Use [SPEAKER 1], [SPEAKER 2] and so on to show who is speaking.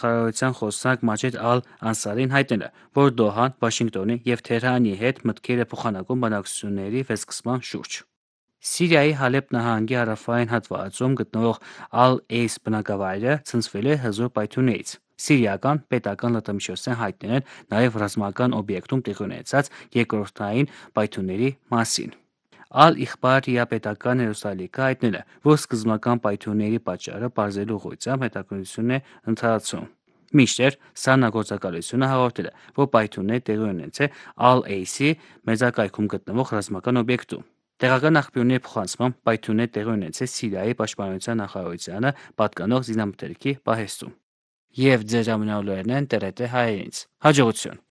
[SPEAKER 1] նախարարության խոսնակ Մաջեդ Ալ-Անսարին հայտնել է, որ Դոհան Վաշինգտոնի եւ Թեհրանի հետ մտքեր է փոխանակում բանակցությունների վերսկսման շուրջ։ Սիրիայի Հալեբ նահանգի հարավային հատվածում գտնվող Ալ-Էյս բնակավայրը ցնցվել է հզոր պայթյուններից։ Սիրիական պետական լրատվամիջոցներն հայտնել են նաև ռազմական օբյեկտում տեղի ունեցած երկրորդային պայթյունների մասին։ Ալ-Իխբարիա պետական հեռուստաալիքը հայտնել է, որ սկզբնական պայթյունների պատճառը պարզելու ուղղությամբ հետաքննություն է ընթացում։ Մինչդեռ սահմանագործակալությունը հաղորդել է, որ պայթյունները տեղի ունեցել Ալ-Էյսի մեծակայքում գտնվող ռազմական օբյեկտում։ Տեղական աղբյուրների փոխանցմամբ պայթյուններ տեղի ունեցել Սիրիայի պաշտպանության նախարարությանը պատկանող զինամթերքի պահեստում։ Եվ ձեր ամենօրյա լուրերն են ՏՌՏ հայերենից։ Հաջողություն։